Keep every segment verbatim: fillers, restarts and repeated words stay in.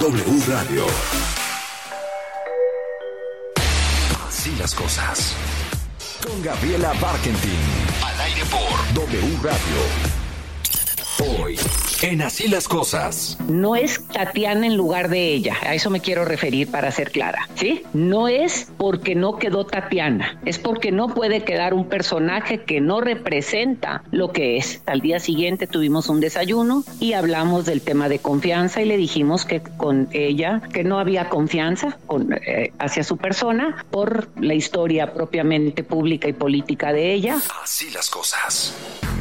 W Radio. Así las cosas. Con Gabriela Barkentin. Al aire por W Radio. Hoy, en Así las cosas. No es Tatiana en lugar de ella, a eso me quiero referir para ser clara, ¿sí? No es porque no quedó Tatiana, es porque no puede quedar un personaje que no representa lo que es. Al día siguiente tuvimos un desayuno y hablamos del tema de confianza y le dijimos que con ella, que no había confianza con, eh, hacia su persona por la historia propiamente pública y política de ella. Así las cosas.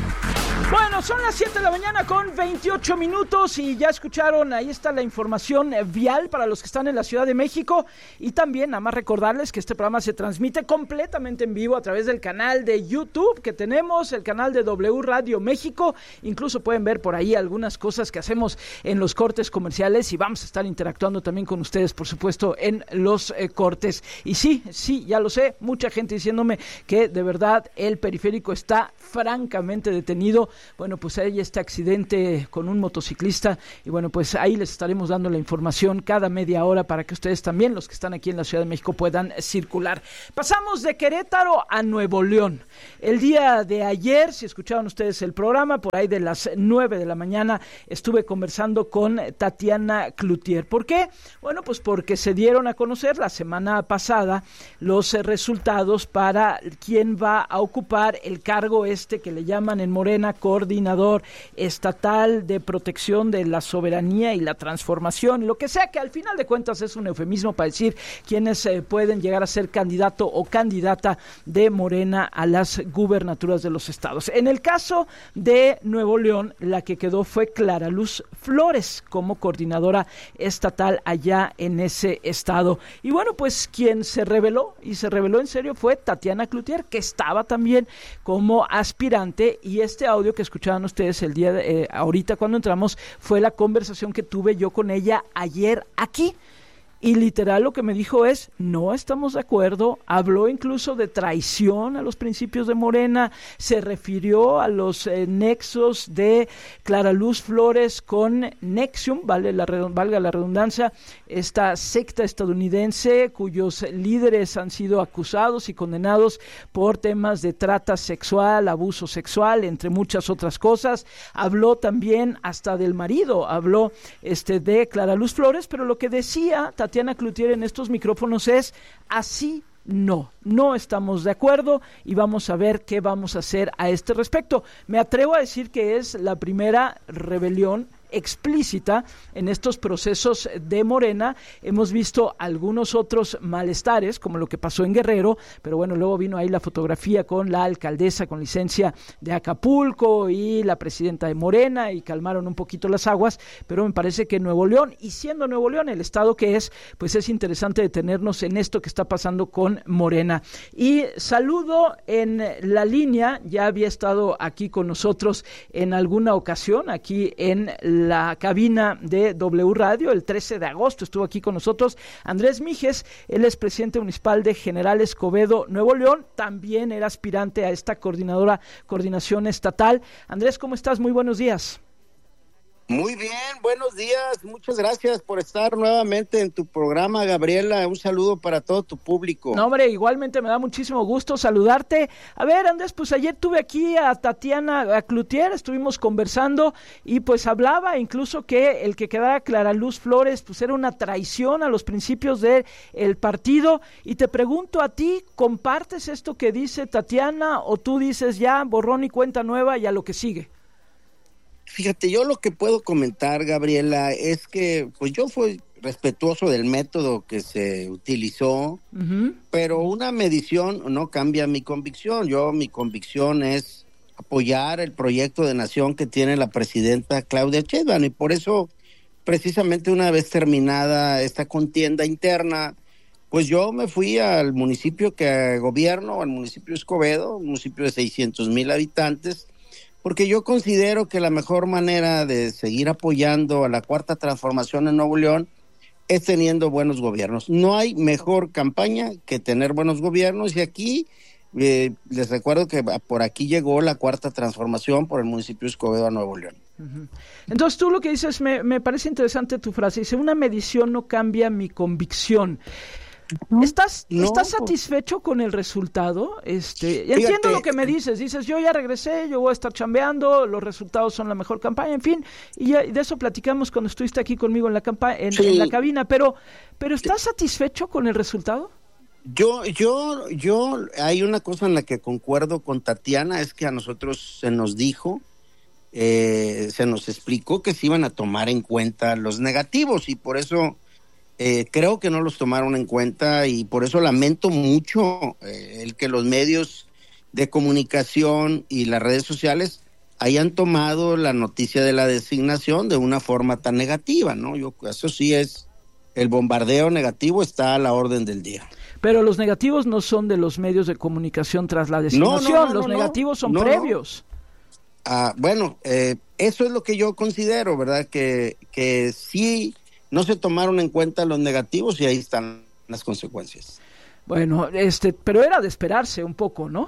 Bueno, son las siete de la mañana con veintiocho minutos y ya escucharon, ahí está la información vial para los que están en la Ciudad de México y también nada más recordarles que este programa se transmite completamente en vivo a través del canal de YouTube que tenemos, el canal de W Radio México, incluso pueden ver por ahí algunas cosas que hacemos en los cortes comerciales y vamos a estar interactuando también con ustedes, por supuesto, en los eh, cortes. Y sí, sí, ya lo sé, mucha gente diciéndome que de verdad el periférico está francamente detenido. Bueno, pues hay este accidente con un motociclista y bueno, pues ahí les estaremos dando la información cada media hora para que ustedes también, los que están aquí en la Ciudad de México, puedan circular. Pasamos de Querétaro a Nuevo León. El día de ayer, si escucharon ustedes el programa, por ahí de las nueve de la mañana, estuve conversando con Tatiana Cloutier. ¿Por qué? Bueno, pues porque se dieron a conocer la semana pasada los eh, resultados para quién va a ocupar el cargo este que le llaman en Morena coordinador estatal de protección de la soberanía y la transformación, y lo que sea, que al final de cuentas es un eufemismo para decir quienes eh, pueden llegar a ser candidato o candidata de Morena a las gubernaturas de los estados. En el caso de Nuevo León, la que quedó fue Clara Luz Flores como coordinadora estatal allá en ese estado. Y bueno, pues quien se reveló, y se reveló en serio, fue Tatiana Cloutier, que estaba también como aspirante, y este audio que escuchaban ustedes el día de, eh, ahorita cuando entramos fue la conversación que tuve yo con ella ayer aquí. Y literal lo que me dijo es, no estamos de acuerdo, habló incluso de traición a los principios de Morena, se refirió a los eh, nexos de Clara Luz Flores con Nexium, vale la, valga la redundancia, esta secta estadounidense cuyos líderes han sido acusados y condenados por temas de trata sexual, abuso sexual, entre muchas otras cosas. Habló también hasta del marido, habló este de Clara Luz Flores, pero lo que decía Tatiana Cloutier en estos micrófonos es así. No, no estamos de acuerdo y vamos a ver qué vamos a hacer a este respecto. Me atrevo a decir que es la primera rebelión explícita en estos procesos de Morena. Hemos visto algunos otros malestares, como lo que pasó en Guerrero, pero bueno, luego vino ahí la fotografía con la alcaldesa con licencia de Acapulco y la presidenta de Morena y calmaron un poquito las aguas, pero me parece que Nuevo León, y siendo Nuevo León el estado que es, pues es interesante detenernos en esto que está pasando con Morena. Y saludo en la línea, ya había estado aquí con nosotros en alguna ocasión, aquí en la cabina de W Radio, el trece de agosto estuvo aquí con nosotros Andrés Mijes, él es presidente municipal de General Escobedo, Nuevo León, también era aspirante a esta coordinadora, coordinación estatal. Andrés, ¿cómo estás? Muy buenos días. Muy bien, buenos días, muchas gracias por estar nuevamente en tu programa, Gabriela, un saludo para todo tu público. No, hombre, igualmente me da muchísimo gusto saludarte. A ver, Andrés, pues ayer tuve aquí a Tatiana a Cloutier, estuvimos conversando y pues hablaba incluso que el que quedara Clara Luz Flores pues era una traición a los principios del partido, y te pregunto a ti, ¿compartes esto que dice Tatiana o tú dices ya borrón y cuenta nueva y a lo que sigue? Fíjate, yo lo que puedo comentar, Gabriela, es que pues yo fui respetuoso del método que se utilizó, uh-huh. pero una medición no cambia mi convicción. Yo, mi convicción es apoyar el proyecto de nación que tiene la presidenta Claudia Sheinbaum, y por eso, precisamente una vez terminada esta contienda interna, pues yo me fui al municipio que gobierno, al municipio Escobedo, un municipio de seiscientos mil habitantes, porque yo considero que la mejor manera de seguir apoyando a la Cuarta Transformación en Nuevo León es teniendo buenos gobiernos. No hay mejor campaña que tener buenos gobiernos, y aquí eh, les recuerdo que por aquí llegó la Cuarta Transformación por el municipio de Escobedo a Nuevo León. Uh-huh. Entonces tú lo que dices, me, me parece interesante tu frase, dice, una medición no cambia mi convicción. ¿Estás, no. ¿Estás satisfecho con el resultado? Este, Fíjate, entiendo lo que me dices, dices, yo ya regresé, yo voy a estar chambeando, los resultados son la mejor campaña, en fin, y, ya, y de eso platicamos cuando estuviste aquí conmigo en la campa- en, sí. en la cabina, pero, pero ¿estás satisfecho con el resultado? Yo, yo, yo, hay una cosa en la que concuerdo con Tatiana, es que a nosotros se nos dijo, eh, se nos explicó que se iban a tomar en cuenta los negativos, y por eso Eh, creo que no los tomaron en cuenta, y por eso lamento mucho eh, el que los medios de comunicación y las redes sociales hayan tomado la noticia de la designación de una forma tan negativa, ¿no? Yo, eso sí es, el bombardeo negativo está a la orden del día. Pero los negativos no son de los medios de comunicación tras la designación, no, no, no, los no, negativos son no, previos. No. Ah, bueno, eh, eso es lo que yo considero, ¿verdad? Que, que sí... no se tomaron en cuenta los negativos y ahí están las consecuencias. Bueno, este, pero era de esperarse un poco, ¿no?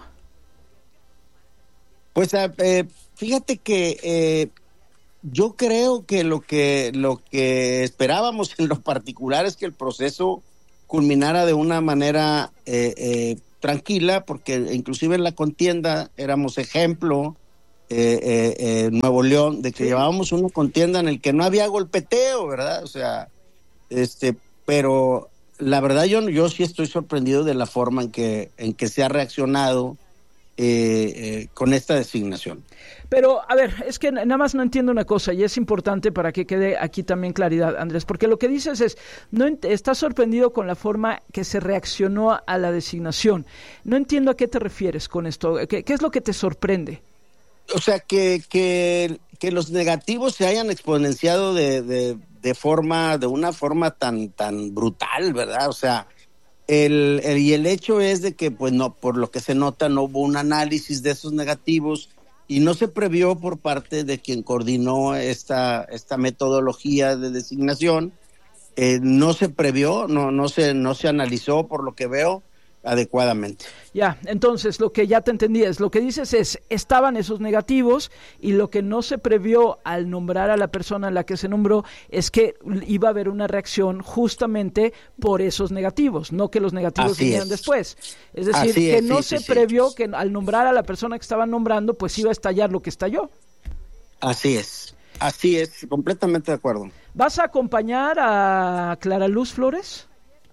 Pues eh, fíjate que eh, yo creo que lo que lo que esperábamos en lo particular es que el proceso culminara de una manera eh, eh, tranquila, porque inclusive en la contienda éramos ejemplo. Eh, eh, eh, Nuevo León, de que sí. llevábamos una contienda en el que no había golpeteo, ¿verdad? O sea, este, pero la verdad yo, yo sí estoy sorprendido de la forma en que, en que se ha reaccionado eh, eh, con esta designación. Pero, a ver, es que nada más no entiendo una cosa, y es importante para que quede aquí también claridad, Andrés, porque lo que dices es, no ent- estás sorprendido con la forma que se reaccionó a la designación. No entiendo a qué te refieres con esto, ¿qué, qué es lo que te sorprende? O sea, que, que, que los negativos se hayan exponenciado de, de, de forma, de una forma tan, tan brutal, ¿verdad? O sea, el, el, y el hecho es de que, pues no, por lo que se nota, no hubo un análisis de esos negativos y no se previó por parte de quien coordinó esta, esta metodología de designación, eh, no se previó, no, no se, no se analizó, por lo que veo, adecuadamente. Ya, entonces lo que ya te entendí es, lo que dices es, estaban esos negativos y lo que no se previó al nombrar a la persona a la que se nombró es que iba a haber una reacción justamente por esos negativos, no que los negativos vinieran después. Es decir, Así que es, no sí, se sí, previó sí. que al nombrar a la persona que estaban nombrando, pues iba a estallar lo que estalló. Así es, así es, completamente de acuerdo. ¿Vas a acompañar a Clara Luz Flores?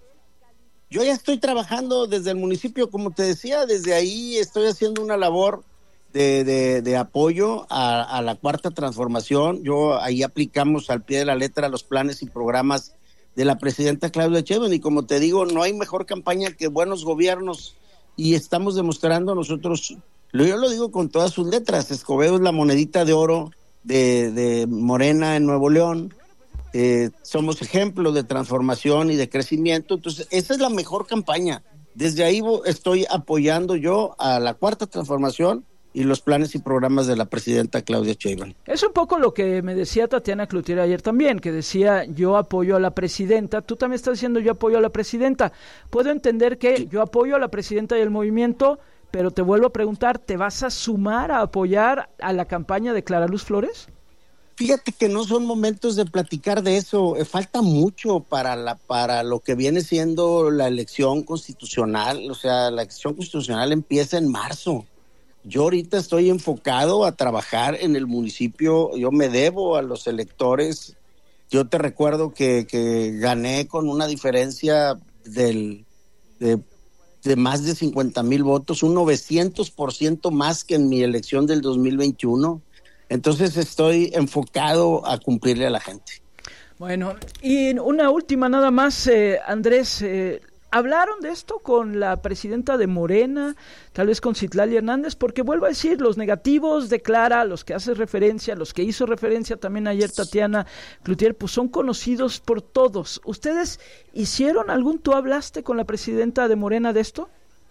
Yo ya estoy trabajando desde el municipio, como te decía, desde ahí estoy haciendo una labor de, de, de apoyo a, a la Cuarta Transformación. Yo ahí aplicamos al pie de la letra los planes y programas de la presidenta Claudia Sheinbaum, y como te digo, no hay mejor campaña que buenos gobiernos, y estamos demostrando nosotros, yo lo digo con todas sus letras, Escobedo es la monedita de oro de, de Morena en Nuevo León. Eh, somos ejemplo de transformación y de crecimiento, entonces esa es la mejor campaña. Desde ahí estoy apoyando yo a la Cuarta Transformación y los planes y programas de la presidenta Claudia Sheinbaum. Es un poco lo que me decía Tatiana Cloutier ayer también, que decía yo apoyo a la presidenta, tú también estás diciendo yo apoyo a la presidenta. Puedo entender que sí. Yo apoyo a la presidenta y el movimiento, pero te vuelvo a preguntar, ¿te vas a sumar a apoyar a la campaña de Clara Luz Flores? Fíjate que no son momentos de platicar de eso, eh, falta mucho para la para lo que viene siendo la elección constitucional, o sea, la elección constitucional empieza en marzo. Yo ahorita estoy enfocado a trabajar en el municipio, yo me debo a los electores. Yo te recuerdo que, que gané con una diferencia del, de, de más de cincuenta mil votos, un novecientos por ciento más que en mi elección del dos mil veintiuno. Entonces estoy enfocado a cumplirle a la gente. Bueno, y una última nada más, eh, Andrés, eh, ¿hablaron de esto con la presidenta de Morena, tal vez con Citlali Hernández? Porque vuelvo a decir, los negativos de Clara, los que hace referencia, los que hizo referencia también ayer Tatiana Cloutier, pues son conocidos por todos. ¿Ustedes hicieron algún, tú hablaste con la presidenta de Morena de esto?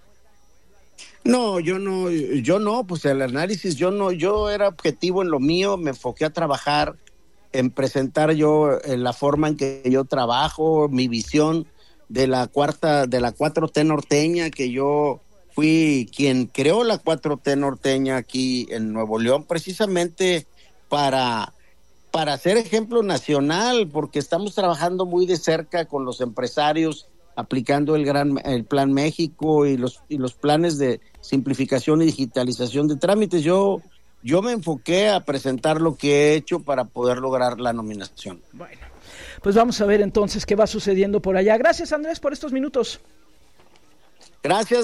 No, yo no, yo no, pues el análisis, yo no, yo era objetivo en lo mío, me enfoqué a trabajar en presentar yo en la forma en que yo trabajo, mi visión de la cuarta, de la cuatro T norteña, que yo fui quien creó la cuatro T norteña aquí en Nuevo León, precisamente para para ser ejemplo nacional, porque estamos trabajando muy de cerca con los empresarios, aplicando el gran el Plan México y los y los planes de simplificación y digitalización de trámites. Yo yo me enfoqué a presentar lo que he hecho para poder lograr la nominación. Bueno, pues vamos a ver entonces qué va sucediendo por allá. Gracias, Andrés, por estos minutos. Gracias,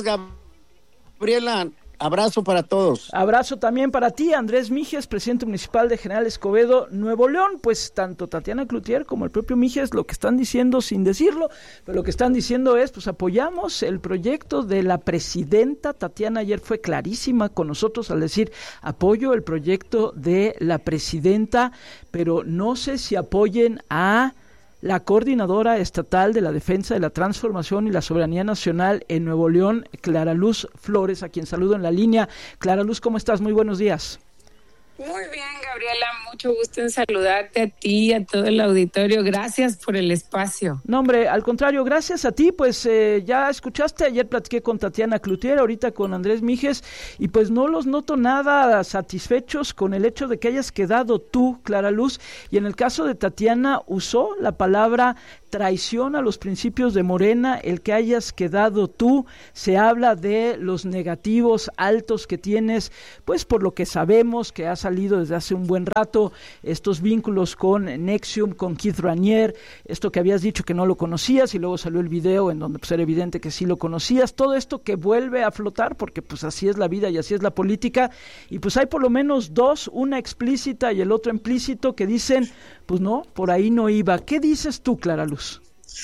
Gabriela. Abrazo para todos. Abrazo también para ti, Andrés Mijes, presidente municipal de General Escobedo, Nuevo León. Pues tanto Tatiana Cloutier como el propio Mijes lo que están diciendo sin decirlo, pero lo que están diciendo es, pues apoyamos el proyecto de la presidenta. Tatiana ayer fue clarísima con nosotros al decir, apoyo el proyecto de la presidenta, pero no sé si apoyen a la coordinadora estatal de la defensa de la transformación y la soberanía nacional en Nuevo León, Clara Luz Flores, a quien saludo en la línea. Clara Luz, ¿cómo estás? Muy buenos días. Muy bien, Gabriela, mucho gusto en saludarte a ti y a todo el auditorio. Gracias por el espacio. No, hombre, al contrario, gracias a ti. Pues eh, ya escuchaste, ayer platiqué con Tatiana Cloutier, ahorita con Andrés Mijes, y pues no los noto nada satisfechos con el hecho de que hayas quedado tú, Clara Luz, y en el caso de Tatiana usó la palabra traición a los principios de Morena, el que hayas quedado tú. Se habla de los negativos altos que tienes, pues por lo que sabemos que ha salido desde hace un buen rato, estos vínculos con Nexium, con Keith Raniere, esto que habías dicho que no lo conocías y luego salió el video en donde pues era evidente que sí lo conocías, todo esto que vuelve a flotar porque pues así es la vida y así es la política, y pues hay por lo menos dos, una explícita y el otro implícito, que dicen, pues no, por ahí no iba. ¿Qué dices tú, Clara Luz?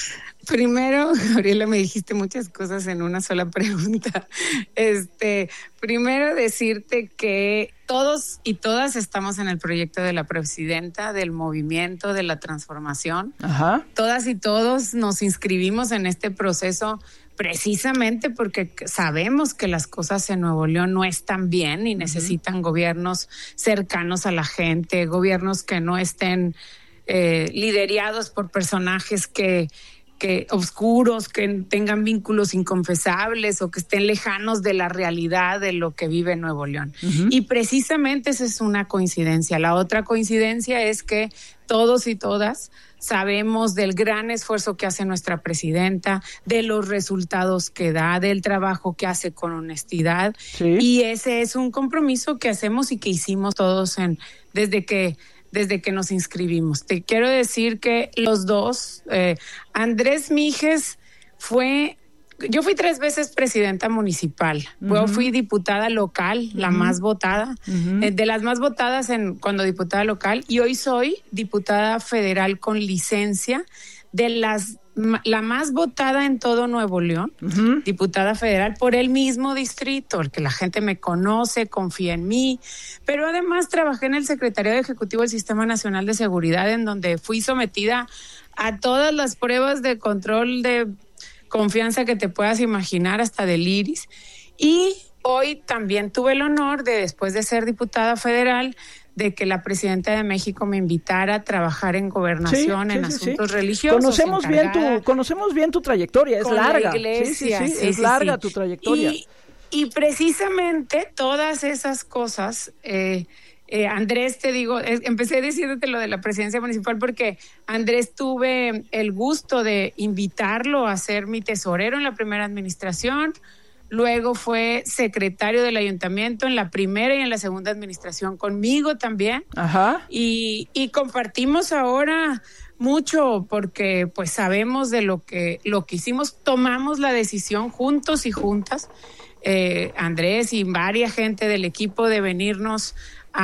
Primero, Gabriela, me dijiste muchas cosas en una sola pregunta. Este, primero decirte que todos y todas estamos en el proyecto de la presidenta, del movimiento, de la transformación. Ajá. Todas y todos nos inscribimos en este proceso precisamente porque sabemos que las cosas en Nuevo León no están bien y necesitan uh-huh. gobiernos cercanos a la gente, gobiernos que no estén eh, liderados por personajes que que oscuros, que tengan vínculos inconfesables o que estén lejanos de la realidad de lo que vive Nuevo León. Uh-huh. Y precisamente esa es una coincidencia. La otra coincidencia es que todos y todas sabemos del gran esfuerzo que hace nuestra presidenta, de los resultados que da, del trabajo que hace con honestidad. Sí. Y ese es un compromiso que hacemos y que hicimos todos en desde que desde que nos inscribimos. Te quiero decir que los dos, eh, Andrés Mijes fue, yo fui tres veces presidenta municipal, uh-huh. yo fui diputada local, uh-huh. la más votada, uh-huh. eh, de las más votadas en cuando diputada local, y hoy soy diputada federal con licencia, de las la más votada en todo Nuevo León, uh-huh. diputada federal por el mismo distrito, el que la gente me conoce, confía en mí, pero además trabajé en el Secretariado Ejecutivo del Sistema Nacional de Seguridad, en donde fui sometida a todas las pruebas de control de confianza que te puedas imaginar, hasta del iris, y hoy también tuve el honor de, después de ser diputada federal, de que la presidenta de México me invitara a trabajar en gobernación, sí, en sí, asuntos sí. religiosos. Conocemos bien tu, conocemos bien tu trayectoria, es larga. La iglesia, sí, sí, sí, sí, es sí, larga sí. tu trayectoria. Y, y precisamente todas esas cosas, eh, eh, Andrés, te digo, eh, empecé diciéndote lo de la presidencia municipal porque Andrés tuve el gusto de invitarlo a ser mi tesorero en la primera administración. Luego fue secretario del ayuntamiento en la primera y en la segunda administración conmigo también. Ajá. Y, y compartimos ahora mucho porque pues sabemos de lo que, lo que hicimos. Tomamos la decisión juntos y juntas, eh, Andrés y varias gente del equipo, de venirnos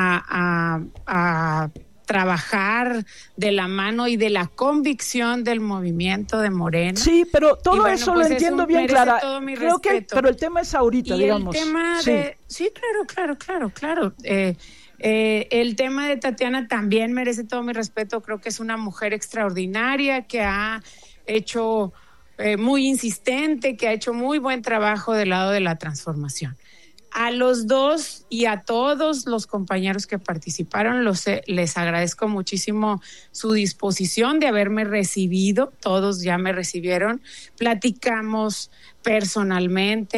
a, a, a trabajar de la mano y de la convicción del movimiento de Morena. Sí, pero todo bueno, eso pues lo entiendo bien, Clara. Todo mi Creo respeto. que, pero el tema es ahorita, y digamos. El tema sí. de, sí, claro, claro, claro, claro. Eh, eh, el tema de Tatiana también merece todo mi respeto. Creo que es una mujer extraordinaria que ha hecho eh, muy insistente, que ha hecho muy buen trabajo del lado de la transformación. A los dos y a todos los compañeros que participaron, los, les agradezco muchísimo su disposición de haberme recibido. Todos ya me recibieron, platicamos personalmente.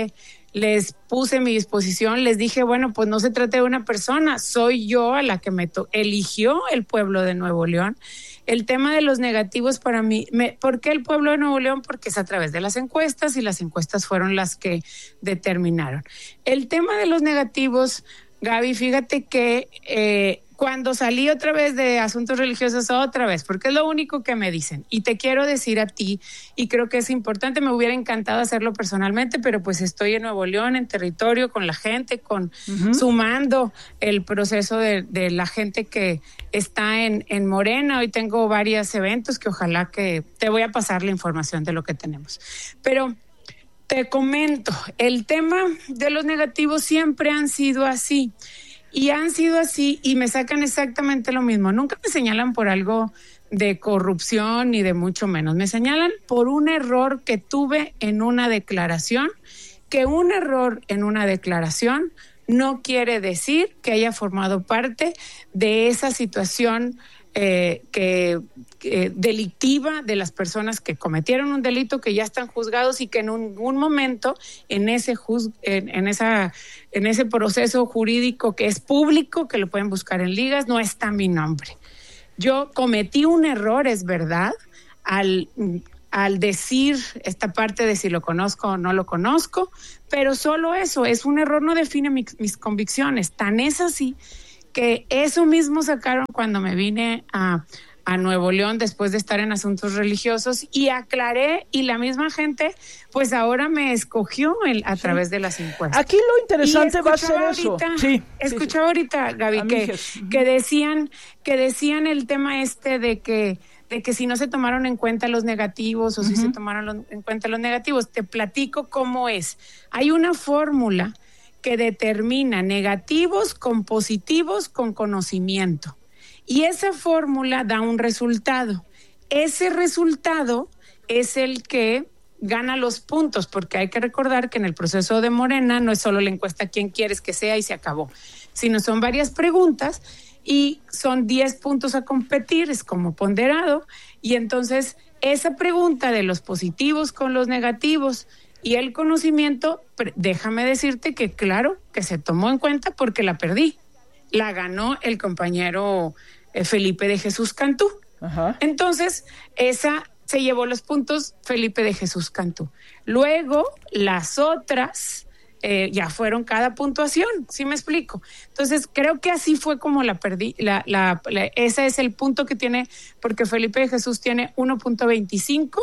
les puse mi disposición, les dije, bueno, pues no se trata de una persona, soy yo a la que me to- eligió el pueblo de Nuevo León. El tema de los negativos para mí, me, ¿por qué el pueblo de Nuevo León? Porque es a través de las encuestas y las encuestas fueron las que determinaron. El tema de los negativos, Gaby, fíjate que eh, cuando salí otra vez de asuntos religiosos, otra vez, porque es lo único que me dicen. Y te quiero decir a ti, y creo que es importante, me hubiera encantado hacerlo personalmente, pero pues estoy en Nuevo León, en territorio, con la gente, con uh-huh. sumando el proceso de, de la gente que está en, en Morena. Hoy tengo varios eventos que ojalá que te voy a pasar la información de lo que tenemos. Pero te comento, el tema de los negativos siempre han sido así. Y han sido así y me sacan exactamente lo mismo. Nunca me señalan por algo de corrupción ni de mucho menos. Me señalan por un error que tuve en una declaración, que un error en una declaración no quiere decir que haya formado parte de esa situación eh, que, que delictiva de las personas que cometieron un delito, que ya están juzgados y que en un, un momento en ese juz, en, en esa en ese proceso jurídico que es público, que lo pueden buscar en ligas, no está mi nombre. Yo cometí un error, es verdad, al al decir esta parte de si lo conozco o no lo conozco, pero solo eso, es un error, no define mi, mis convicciones. Tan es así que eso mismo sacaron cuando me vine a, a Nuevo León después de estar en asuntos religiosos y aclaré, y la misma gente pues ahora me escogió el, a sí. través de las encuestas. Aquí lo interesante va a ser eso. Ahorita, sí, escuchaba sí, sí. ahorita, Gaby, que, que decían que decían el tema este de que de que si no se tomaron en cuenta los negativos o uh-huh. si se tomaron los, en cuenta los negativos. Te platico cómo es. Hay una fórmula que determina negativos con positivos con conocimiento. Y esa fórmula da un resultado. Ese resultado es el que gana los puntos, porque hay que recordar que en el proceso de Morena no es solo la encuesta quién quieres que sea y se acabó, sino son varias preguntas y son diez puntos a competir, es como ponderado, y entonces esa pregunta de los positivos con los negativos y el conocimiento, déjame decirte que claro que se tomó en cuenta porque la perdí. La ganó el compañero eh, Felipe de Jesús Cantú. Ajá. Entonces, esa se llevó los puntos Felipe de Jesús Cantú. Luego, las otras eh, ya fueron cada puntuación, ¿sí me explico? Entonces, creo que así fue como la perdí. La, la, la, ese es el punto que tiene, porque Felipe de Jesús tiene uno punto veinticinco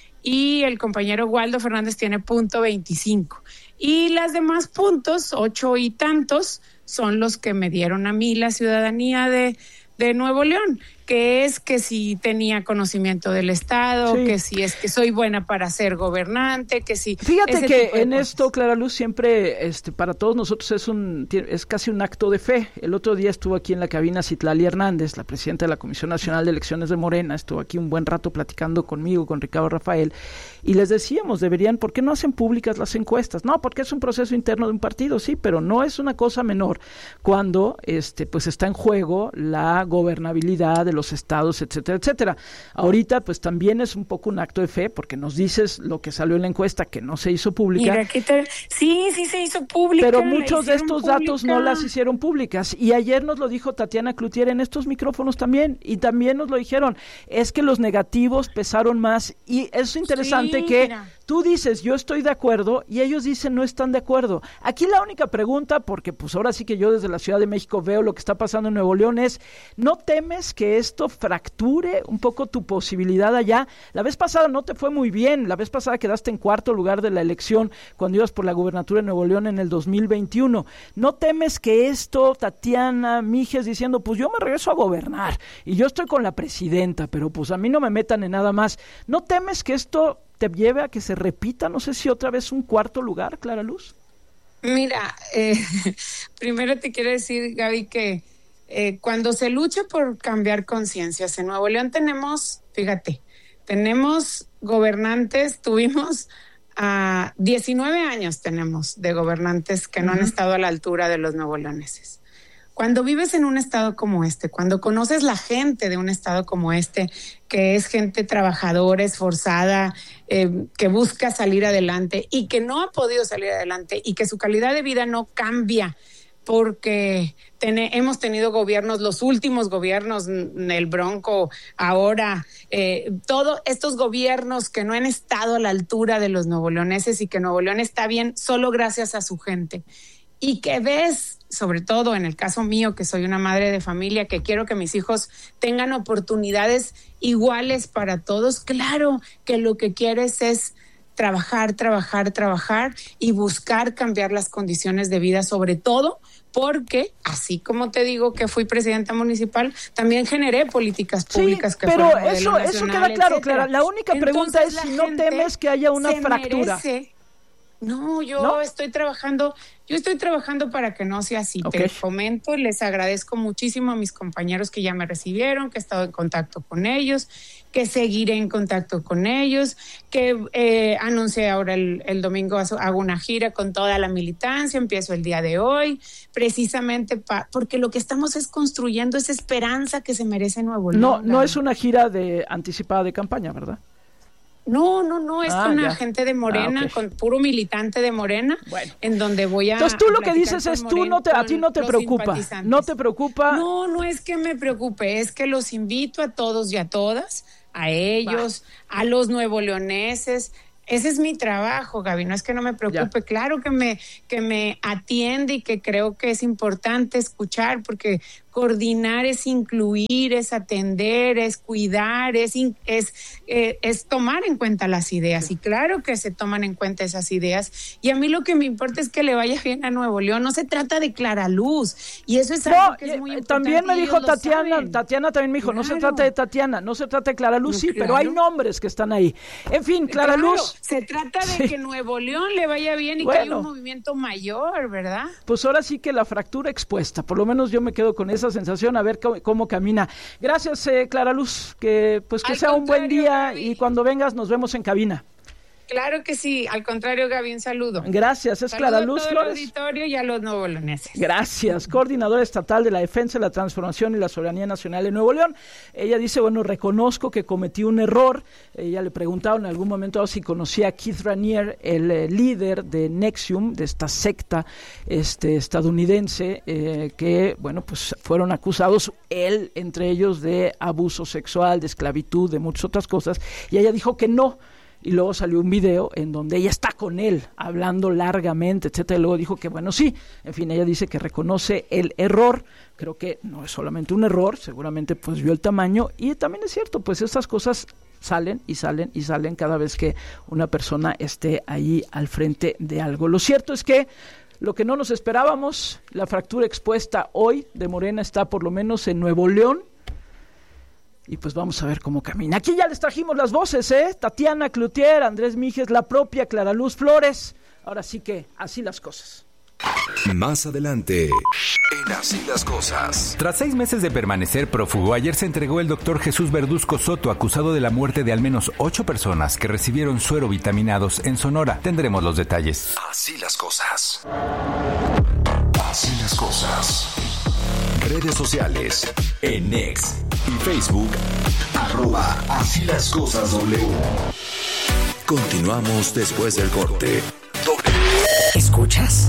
y el compañero Waldo Fernández tiene punto veinticinco. Y las demás puntos, ocho y tantos, son los que me dieron a mí la ciudadanía de, de Nuevo León, que es que si tenía conocimiento del Estado, sí. que si es que soy buena para ser gobernante, que si... Fíjate que en cosas. Esto, Clara Luz, siempre este, para todos nosotros es un es casi un acto de fe. El otro día estuvo aquí en la cabina Citlali Hernández, la presidenta de la Comisión Nacional de Elecciones de Morena, estuvo aquí un buen rato platicando conmigo, con Ricardo Rafael, y les decíamos, deberían, ¿por qué no hacen públicas las encuestas? No, porque es un proceso interno de un partido, sí, pero no es una cosa menor cuando este pues está en juego la gobernabilidad de los estados, etcétera, etcétera. Ahorita pues también es un poco un acto de fe porque nos dices lo que salió en la encuesta que no se hizo pública. Mira, ¿qué tal? Sí, sí se hizo pública. Pero muchos de estos pública. datos no las hicieron públicas y ayer nos lo dijo Tatiana Cloutier en estos micrófonos también y también nos lo dijeron, es que los negativos pesaron más y es interesante sí, que mira. Tú dices yo estoy de acuerdo y ellos dicen no están de acuerdo. Aquí la única pregunta, porque pues ahora sí que yo desde la Ciudad de México veo lo que está pasando en Nuevo León es, ¿no temes que esto fracture un poco tu posibilidad allá? La vez pasada no te fue muy bien, la vez pasada quedaste en cuarto lugar de la elección cuando ibas por la gubernatura de Nuevo León en el dos mil veintiuno. ¿No temes que esto, Tatiana Mijes diciendo, pues yo me regreso a gobernar y yo estoy con la presidenta, pero pues a mí no me metan en nada más? ¿No temes que esto te lleve a que se repita, no sé si otra vez un cuarto lugar, Clara Luz? Mira, eh, primero te quiero decir, Gaby, que eh, cuando se lucha por cambiar conciencias, en Nuevo León tenemos, fíjate, tenemos gobernantes, tuvimos a uh, diecinueve años tenemos de gobernantes que uh-huh. no han estado a la altura de los nuevoleoneses. Cuando vives en un estado como este, cuando conoces la gente de un estado como este, que es gente trabajadora, esforzada, eh, que busca salir adelante y que no ha podido salir adelante y que su calidad de vida no cambia porque ten, hemos tenido gobiernos, los últimos gobiernos, el Bronco, ahora, eh, todos estos gobiernos que no han estado a la altura de los nuevoleoneses y que Nuevo León está bien solo gracias a su gente. Y que ves, sobre todo en el caso mío, que soy una madre de familia, que quiero que mis hijos tengan oportunidades iguales para todos, claro que lo que quieres es trabajar, trabajar, trabajar y buscar cambiar las condiciones de vida, sobre todo porque, así como te digo que fui presidenta municipal, también generé políticas públicas sí, que pero fueron eso, eso queda claro, Clara. La única pregunta Entonces, es si no temes que haya una fractura. Merece. No, yo ¿No? estoy trabajando, yo estoy trabajando para que no sea así. Okay. Te comento, les agradezco muchísimo a mis compañeros que ya me recibieron, que he estado en contacto con ellos, que seguiré en contacto con ellos, que eh, anuncié ahora el, el domingo, hago una gira con toda la militancia, empiezo el día de hoy, precisamente pa, porque lo que estamos es construyendo esa esperanza que se merece Nuevo León. No, no es una gira de anticipada de campaña, ¿verdad? No, no, no, es ah, con ya. la gente de Morena, ah, okay. con puro militante de Morena, bueno. En donde voy a... Entonces tú lo que dices es, tú no te, a ti no te preocupa, no te preocupa... No, no es que me preocupe, es que los invito a todos y a todas, a ellos, Va. a los nuevoleoneses. Ese es mi trabajo, Gaby, no es que no me preocupe, ya. Claro que me, que me atiende y que creo que es importante escuchar, porque coordinar es incluir, es atender, es cuidar, es, es, eh, es tomar en cuenta las ideas. Sí. Y claro que se toman en cuenta esas ideas. Y a mí lo que me importa es que le vaya bien a Nuevo León. No se trata de Clara Luz. Y eso es algo no, que es muy importante. También me dijo Tatiana, Tatiana también me dijo, claro. No se trata de Tatiana, no se trata de Clara Luz, no, sí, claro. Pero hay nombres que están ahí. En fin, Clara claro, Luz. Se trata de sí. que Nuevo León le vaya bien y bueno, que haya un movimiento mayor, ¿verdad? Pues ahora sí que la fractura expuesta. Por lo menos yo me quedo con esa sensación, a ver cómo, cómo camina. Gracias, eh, Clara Luz, que pues que Al sea un buen día, Gaby. Y cuando vengas nos vemos en cabina. Claro que sí, al contrario, Gaby, un saludo. Gracias, es Saludo Clara Luz a todo Flores. El auditorio y a los nuevoleoneses. Gracias, coordinadora estatal de la defensa, la transformación y la soberanía nacional en Nuevo León. Ella dice, bueno, reconozco que cometí un error. Ella le preguntaron en algún momento si conocía a Keith Raniere, el eh, líder de Nexium, de esta secta este, estadounidense, eh, que, bueno, pues fueron acusados, él entre ellos, de abuso sexual, de esclavitud, de muchas otras cosas. Y ella dijo que no. Y luego salió un video en donde ella está con él, hablando largamente, etcétera. Y luego dijo que, bueno, sí. En fin, ella dice que reconoce el error. Creo que no es solamente un error, seguramente pues vio el tamaño. Y también es cierto, pues estas cosas salen y salen y salen cada vez que una persona esté ahí al frente de algo. Lo cierto es que lo que no nos esperábamos, la fractura expuesta hoy de Morena está por lo menos en Nuevo León. Y pues vamos a ver cómo camina. Aquí ya les trajimos las voces, ¿eh? Tatiana Cloutier, Andrés Mijes, la propia Clara Luz Flores. Ahora sí que así las cosas. Más adelante, en Así las Cosas. Tras seis meses de permanecer prófugo, ayer se entregó el doctor Jesús Verduzco Soto, acusado de la muerte de al menos ocho personas que recibieron suero vitaminados en Sonora. Tendremos los detalles. Así las cosas. Así las cosas. Redes sociales, en X y Facebook, arroba Así las Cosas W. Continuamos después del corte. W. ¿Escuchas?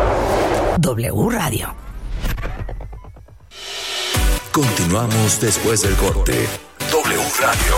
W Radio. Continuamos después del corte. W Radio.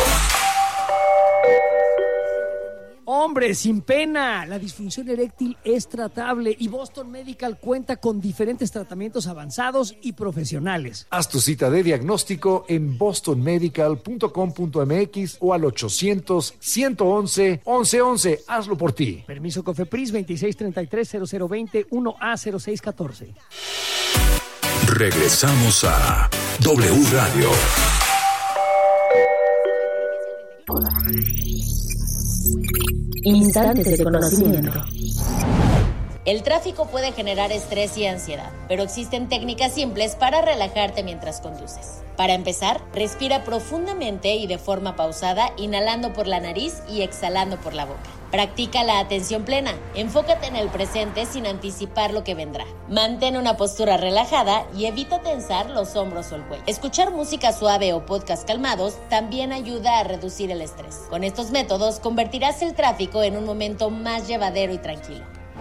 Hombre, sin pena, la disfunción eréctil es tratable y Boston Medical cuenta con diferentes tratamientos avanzados y profesionales. Haz tu cita de diagnóstico en boston medical punto com punto m x o al ochocientos, ciento once, once once. Hazlo por ti. Permiso COFEPRIS veintiséis treinta y tres, cero cero veinte, uno A cero seis catorce. Regresamos a W Radio. Instantes de conocimiento. El tráfico puede generar estrés y ansiedad, pero existen técnicas simples para relajarte mientras conduces. Para empezar, respira profundamente y de forma pausada, inhalando por la nariz y exhalando por la boca. Practica la atención plena. Enfócate en el presente sin anticipar lo que vendrá. Mantén una postura relajada y evita tensar los hombros o el cuello. Escuchar música suave o podcast calmados también ayuda a reducir el estrés. Con estos métodos convertirás el tráfico en un momento más llevadero y tranquilo.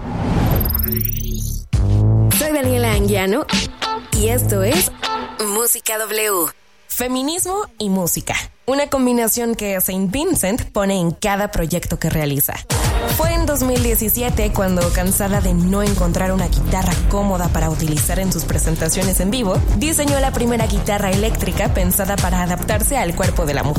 Soy Daniela Anguiano y esto es Música W. Feminismo y música. Una combinación que Saint Vincent pone en cada proyecto que realiza. Fue en dos mil diecisiete cuando, cansada de no encontrar una guitarra cómoda para utilizar en sus presentaciones en vivo, diseñó la primera guitarra eléctrica pensada para adaptarse al cuerpo de la mujer.